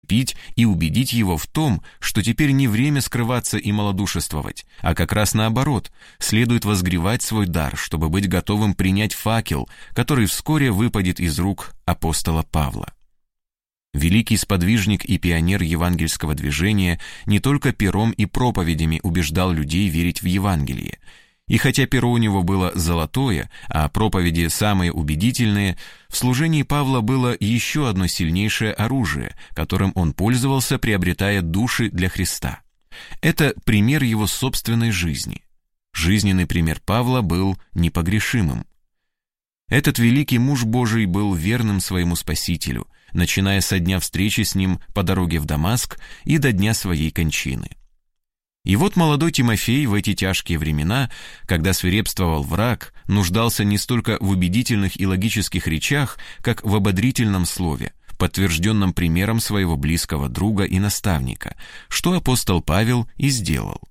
пить и убедить его в том, что теперь не время скрываться и малодушествовать, а как раз наоборот, следует возгревать свой дар, чтобы быть готовым принять факел, который вскоре выпадет из рук апостола Павла. Великий сподвижник и пионер евангельского движения не только пером и проповедями убеждал людей верить в Евангелие. И хотя перо у него было золотое, а проповеди самые убедительные, в служении Павла было еще одно сильнейшее оружие, которым он пользовался, приобретая души для Христа. Это пример его собственной жизни. Жизненный пример Павла был непогрешимым. Этот великий муж Божий был верным своему Спасителю, начиная со дня встречи с ним по дороге в Дамаск и до дня своей кончины. И вот молодой Тимофей в эти тяжкие времена, когда свирепствовал враг, нуждался не столько в убедительных и логических речах, как в ободрительном слове, подтвержденном примером своего близкого друга и наставника, что апостол Павел и сделал.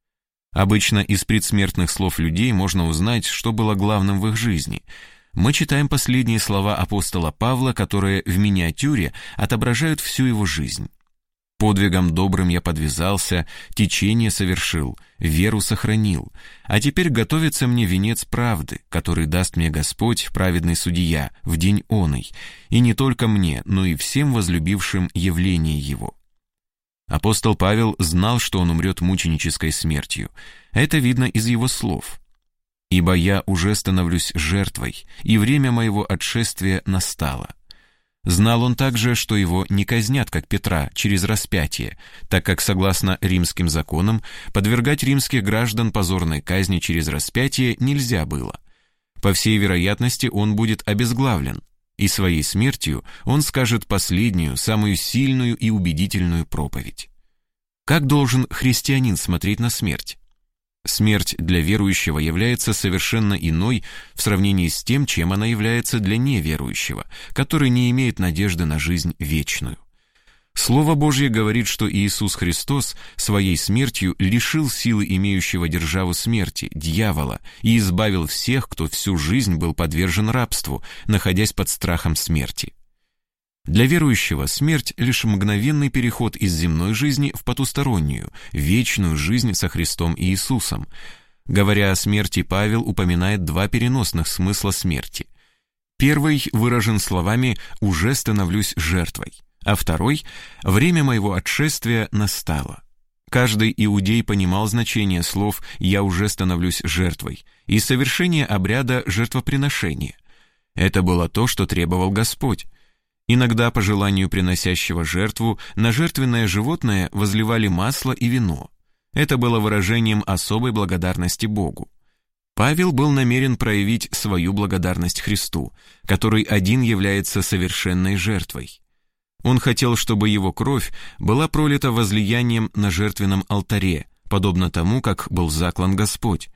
Обычно из предсмертных слов людей можно узнать, что было главным в их жизни. Мы читаем последние слова апостола Павла, которые в миниатюре отображают всю его жизнь. «Подвигом добрым я подвязался, течение совершил, веру сохранил, а теперь готовится мне венец правды, который даст мне Господь, праведный судья, в день оный, и не только мне, но и всем возлюбившим явление его». Апостол Павел знал, что он умрет мученической смертью. Это видно из его слов. «Ибо я уже становлюсь жертвой, и время моего отшествия настало». Знал он также, что его не казнят, как Петра, через распятие, так как, согласно римским законам, подвергать римских граждан позорной казни через распятие нельзя было. По всей вероятности, он будет обезглавлен, и своей смертью он скажет последнюю, самую сильную и убедительную проповедь. Как должен христианин смотреть на смерть? Смерть для верующего является совершенно иной в сравнении с тем, чем она является для неверующего, который не имеет надежды на жизнь вечную. Слово Божье говорит, что Иисус Христос своей смертью лишил силы имеющего державу смерти, дьявола, и избавил всех, кто всю жизнь был подвержен рабству, находясь под страхом смерти. Для верующего смерть — лишь мгновенный переход из земной жизни в потустороннюю, вечную жизнь со Христом Иисусом. Говоря о смерти, Павел упоминает два переносных смысла смерти. Первый выражен словами «уже становлюсь жертвой», а второй «время моего отшествия настало». Каждый иудей понимал значение слов «я уже становлюсь жертвой» и совершение обряда жертвоприношения. Это было то, что требовал Господь. Иногда по желанию приносящего жертву на жертвенное животное возливали масло и вино. Это было выражением особой благодарности Богу. Павел был намерен проявить свою благодарность Христу, который один является совершенной жертвой. Он хотел, чтобы его кровь была пролита возлиянием на жертвенном алтаре, подобно тому, как был заклан Господь.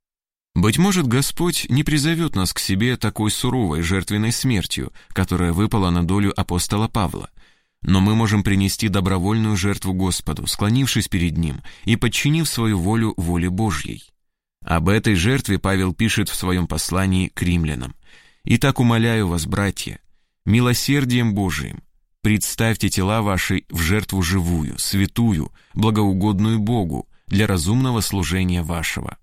Быть может, Господь не призовет нас к себе такой суровой жертвенной смертью, которая выпала на долю апостола Павла. Но мы можем принести добровольную жертву Господу, склонившись перед Ним и подчинив свою волю воле Божьей. Об этой жертве Павел пишет в своем послании к римлянам. «Итак, умоляю вас, братья, милосердием Божиим, представьте тела ваши в жертву живую, святую, благоугодную Богу, для разумного служения вашего».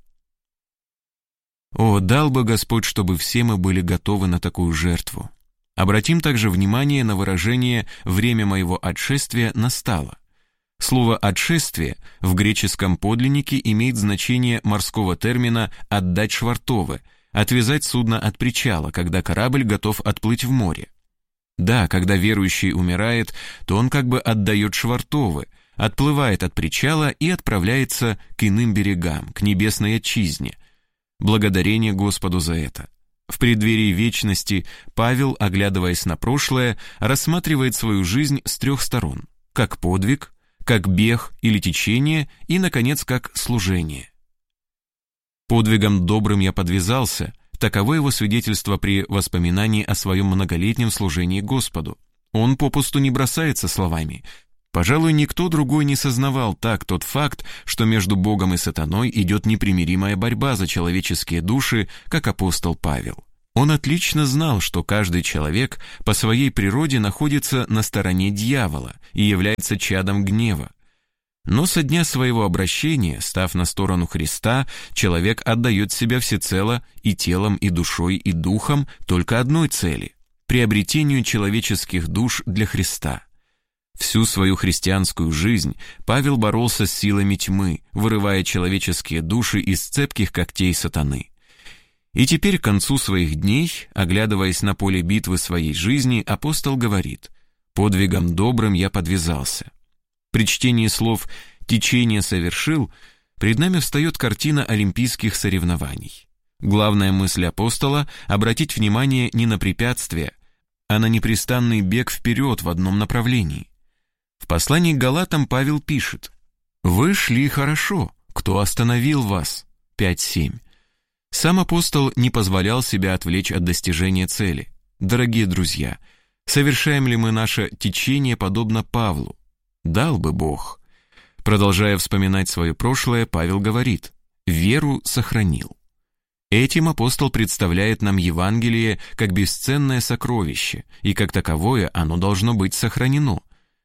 О, дал бы Господь, чтобы все мы были готовы на такую жертву. Обратим также внимание на выражение «время моего отшествия настало». Слово «отшествие» в греческом подлиннике имеет значение морского термина «отдать швартовы», отвязать судно от причала, когда корабль готов отплыть в море. Да, когда верующий умирает, то он как бы отдает швартовы, отплывает от причала и отправляется к иным берегам, к небесной отчизне. Благодарение Господу за это. В преддверии вечности Павел, оглядываясь на прошлое, рассматривает свою жизнь с трех сторон: как подвиг, как бег или течение и, наконец, как служение. «Подвигом добрым я подвязался» — таково его свидетельство при воспоминании о своем многолетнем служении Господу. Он попусту не бросается словами. Пожалуй, никто другой не сознавал так тот факт, что между Богом и сатаной идет непримиримая борьба за человеческие души, как апостол Павел. Он отлично знал, что каждый человек по своей природе находится на стороне дьявола и является чадом гнева. Но со дня своего обращения, став на сторону Христа, человек отдает себя всецело и телом, и душой, и духом только одной цели – приобретению человеческих душ для Христа. Всю свою христианскую жизнь Павел боролся с силами тьмы, вырывая человеческие души из цепких когтей сатаны. И теперь к концу своих дней, оглядываясь на поле битвы своей жизни, апостол говорит: «Подвигом добрым я подвязался». При чтении слов «течение совершил» пред нами встает картина олимпийских соревнований. Главная мысль апостола – обратить внимание не на препятствия, а на непрестанный бег вперед в одном направлении. В послании к Галатам Павел пишет: «Вы шли хорошо, кто остановил вас?» 5:7. Сам апостол не позволял себя отвлечь от достижения цели. Дорогие друзья, совершаем ли мы наше течение подобно Павлу? Дал бы Бог. Продолжая вспоминать свое прошлое, Павел говорит: «Веру сохранил». Этим апостол представляет нам Евангелие как бесценное сокровище, и как таковое оно должно быть сохранено.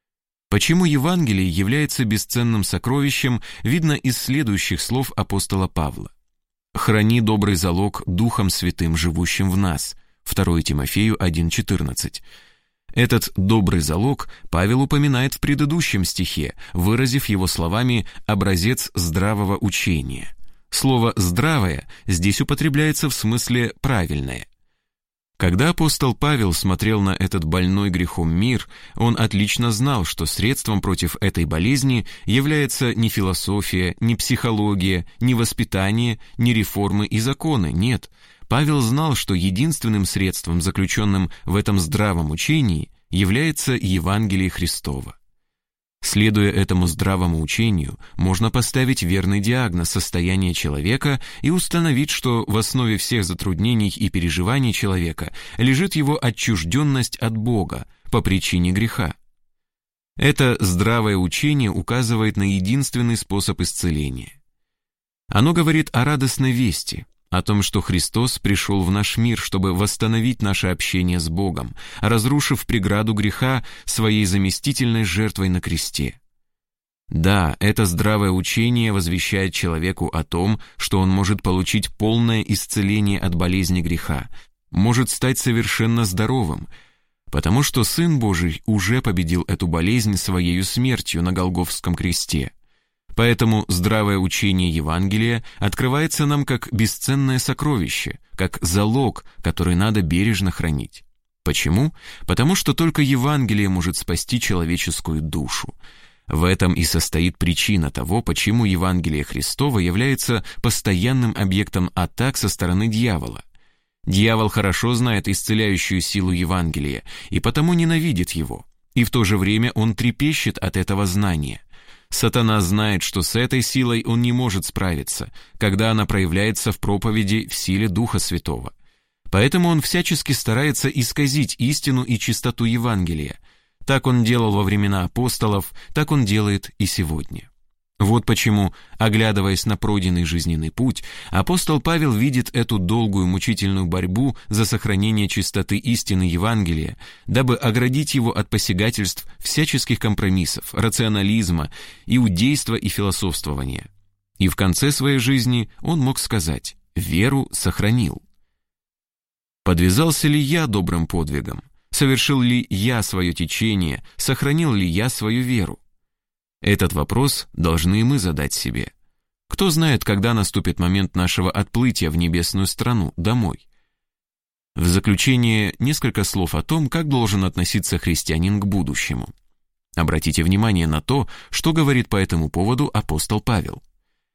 Почему Евангелие является бесценным сокровищем, видно из следующих слов апостола Павла. «Храни добрый залог Духом Святым, живущим в нас» 2 Тимофею 1:14. Этот добрый залог Павел упоминает в предыдущем стихе, выразив его словами «образец здравого учения». Слово «здравое» здесь употребляется в смысле «правильное». Когда апостол Павел смотрел на этот больной грехом мир, он отлично знал, что средством против этой болезни является не философия, не психология, не воспитание, не реформы и законы, нет. Павел знал, что единственным средством, заключенным в этом здравом учении, является Евангелие Христово. Следуя этому здравому учению, можно поставить верный диагноз состояния человека и установить, что в основе всех затруднений и переживаний человека лежит его отчужденность от Бога по причине греха. Это здравое учение указывает на единственный способ исцеления. Оно говорит о радостной вести, о том, что Христос пришел в наш мир, чтобы восстановить наше общение с Богом, разрушив преграду греха своей заместительной жертвой на кресте. Да, это здравое учение возвещает человеку о том, что он может получить полное исцеление от болезни греха, может стать совершенно здоровым, потому что Сын Божий уже победил эту болезнь своею смертью на Голгофском кресте. Поэтому здравое учение Евангелия открывается нам как бесценное сокровище, как залог, который надо бережно хранить. Почему? Потому что только Евангелие может спасти человеческую душу. В этом и состоит причина того, почему Евангелие Христово является постоянным объектом атак со стороны дьявола. Дьявол хорошо знает исцеляющую силу Евангелия и потому ненавидит его, и в то же время он трепещет от этого знания. Сатана знает, что с этой силой он не может справиться, когда она проявляется в проповеди в силе Духа Святого. Поэтому он всячески старается исказить истину и чистоту Евангелия. Так он делал во времена апостолов, так он делает и сегодня. Вот почему, оглядываясь на пройденный жизненный путь, апостол Павел видит эту долгую мучительную борьбу за сохранение чистоты истины Евангелия, дабы оградить его от посягательств всяческих компромиссов, рационализма, иудейства и философствования. И в конце своей жизни он мог сказать: «Веру сохранил». Подвязался ли я добрым подвигом? Совершил ли я свое течение? Сохранил ли я свою веру? Этот вопрос должны и мы задать себе. Кто знает, когда наступит момент нашего отплытия в небесную страну, домой? В заключение несколько слов о том, как должен относиться христианин к будущему. Обратите внимание на то, что говорит по этому поводу апостол Павел.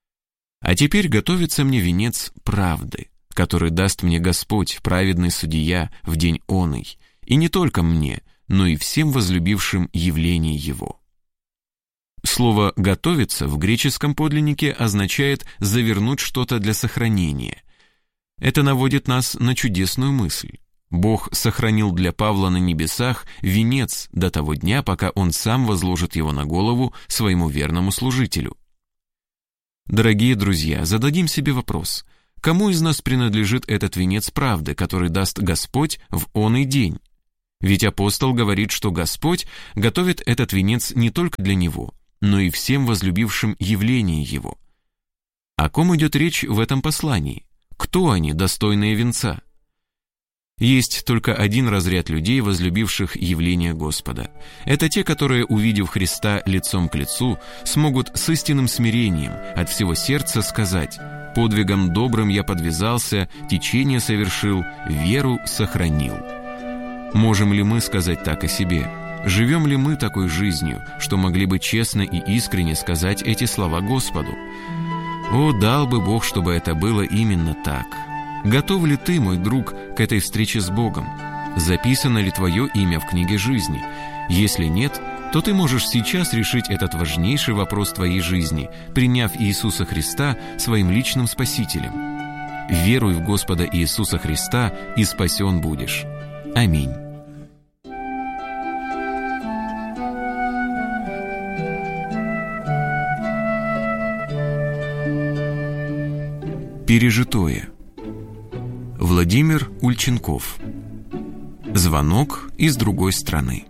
«А теперь готовится мне венец правды, который даст мне Господь, праведный судья, в день оный, и не только мне, но и всем возлюбившим явление Его». Слово «готовиться» в греческом подлиннике означает «завернуть что-то для сохранения». Это наводит нас на чудесную мысль. Бог сохранил для Павла на небесах венец до того дня, пока он сам возложит его на голову своему верному служителю. Дорогие друзья, зададим себе вопрос: Кому из нас принадлежит этот венец правды, который даст Господь в оный день? Ведь апостол говорит, что Господь готовит этот венец не только для него, но и всем возлюбившим явление его. О ком идет речь в этом послании? Кто они, достойные венца? Есть только один разряд людей, возлюбивших явление Господа. Это те, которые, увидев Христа лицом к лицу, смогут с истинным смирением от всего сердца сказать: «Подвигом добрым я подвязался, течение совершил, веру сохранил». Можем ли мы сказать так о себе? Живем ли мы такой жизнью, что могли бы честно и искренне сказать эти слова Господу? О, дал бы Бог, чтобы это было именно так. Готов ли ты, мой друг, к этой встрече с Богом? Записано ли твое имя в книге жизни? Если нет, то ты можешь сейчас решить этот важнейший вопрос твоей жизни, приняв Иисуса Христа своим личным Спасителем. Веруй в Господа Иисуса Христа, и спасен будешь. Аминь. Пережитое. Владимир Ульченков. Звонок из другой страны.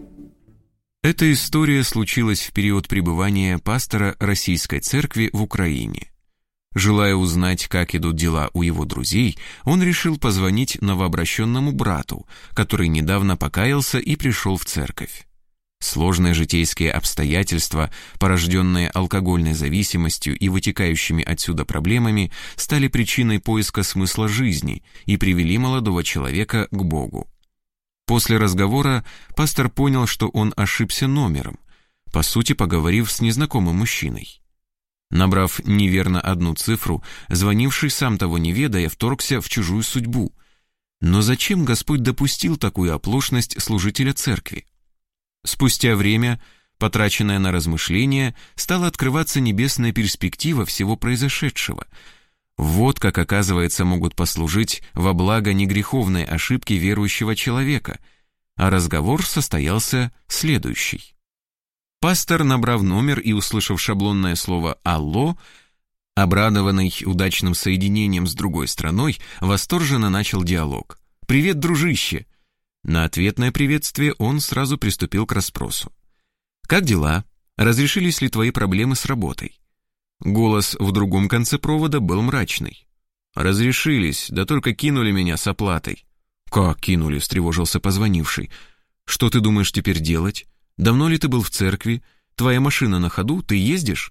Эта история случилась в период пребывания пастора Российской Церкви в Украине. Желая узнать, как идут дела у его друзей, он решил позвонить новообращенному брату, который недавно покаялся и пришел в церковь. Сложные житейские обстоятельства, порожденные алкогольной зависимостью и вытекающими отсюда проблемами, стали причиной поиска смысла жизни и привели молодого человека к Богу. После разговора пастор понял, что он ошибся номером, по сути поговорив с незнакомым мужчиной. Набрав неверно одну цифру, звонивший, сам того не ведая, вторгся в чужую судьбу. Но зачем Господь допустил такую оплошность служителя церкви? Спустя время, потраченное на размышления, стала открываться небесная перспектива всего произошедшего. Вот как, оказывается, могут послужить во благо негреховные ошибки верующего человека. А разговор состоялся следующий. Пастор, набрав номер и услышав шаблонное слово «Алло», обрадованный удачным соединением с другой страной, восторженно начал диалог. «Привет, дружище!» На ответное приветствие он сразу приступил к расспросу. «Как дела? Разрешились ли твои проблемы с работой?» Голос в другом конце провода был мрачный. «Разрешились, да только кинули меня с оплатой». «Как кинули?» — встревожился позвонивший. «Что ты думаешь теперь делать? Давно ли ты был в церкви? Твоя машина на ходу? Ты ездишь?»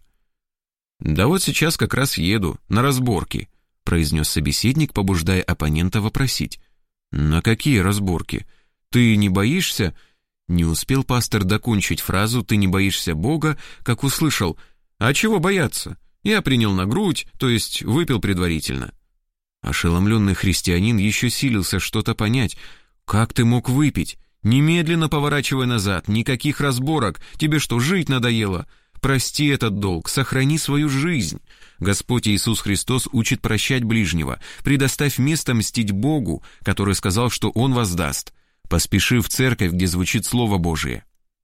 «Да вот сейчас как раз еду, на разборки», — произнес собеседник, побуждая оппонента вопросить. «На какие разборки? Ты не боишься?» Не успел пастор докончить фразу «ты не боишься Бога», как услышал: «А чего бояться? Я принял на грудь, то есть выпил предварительно». Ошеломленный христианин еще силился что-то понять. «Как ты мог выпить? Немедленно поворачивай назад, никаких разборок, тебе что, жить надоело? Прости этот долг, сохрани свою жизнь. Господь Иисус Христос учит прощать ближнего, предоставь место мстить Богу, который сказал, что Он воздаст. Поспеши в церковь, где звучит Слово Божие».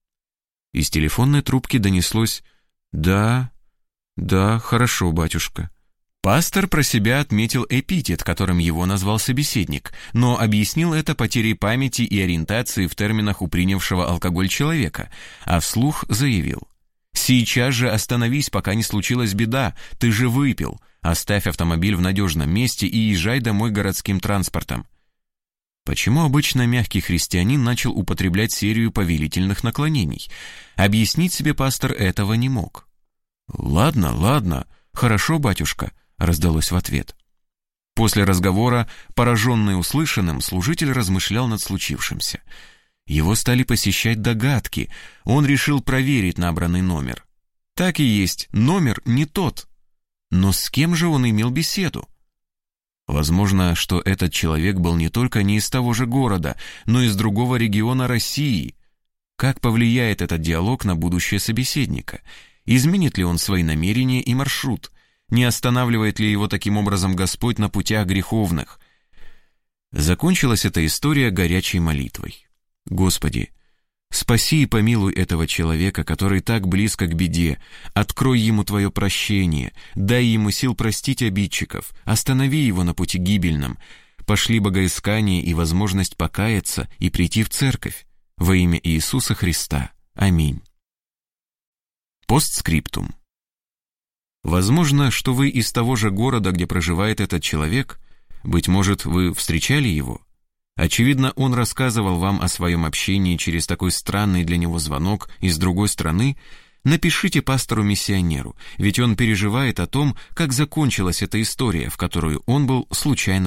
Из телефонной трубки донеслось: «Да, хорошо, батюшка». Пастор про себя отметил эпитет, которым его назвал собеседник, но объяснил это потерей памяти и ориентации в терминах у принявшего алкоголь человека, а вслух заявил: «Сейчас же остановись, пока не случилась беда, ты же выпил. Оставь автомобиль в надежном месте и езжай домой городским транспортом». Почему обычно мягкий христианин начал употреблять серию повелительных наклонений? Объяснить себе пастор этого не мог. «Ладно, хорошо, батюшка», — раздалось в ответ. После разговора, пораженный услышанным, служитель размышлял над случившимся. Его стали посещать догадки. Он решил проверить набранный номер. Так и есть, номер не тот. Но с кем же он имел беседу? Возможно, что этот человек был не только не из того же города, но и из другого региона России. Как повлияет этот диалог на будущее собеседника? Изменит ли он свои намерения и маршрут? Не останавливает ли его таким образом Господь на путях греховных? Закончилась эта история горячей молитвой. «Господи, Спаси и помилуй этого человека, который так близко к беде. Открой ему твое прощение, дай ему сил простить обидчиков, останови его на пути гибельном. Пошли богоискание и возможность покаяться и прийти в церковь. Во имя Иисуса Христа. Аминь. Постскриптум. Возможно, что вы из того же города, где проживает этот человек. Быть может, вы встречали его? Очевидно, он рассказывал вам о своем общении через такой странный для него звонок из другой страны. Напишите пастору-миссионеру, ведь он переживает о том, как закончилась эта история, в которую он был случайно